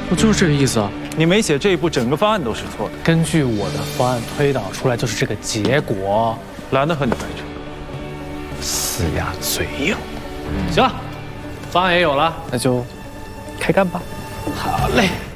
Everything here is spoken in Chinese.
我就是这个意思啊。 你没写这一步，整个方案都是错的。 根据我的方案推导出来就是这个结果。 懒得和你掰扯。 死鸭嘴硬。行了，方案也有了，那就开干吧。好嘞。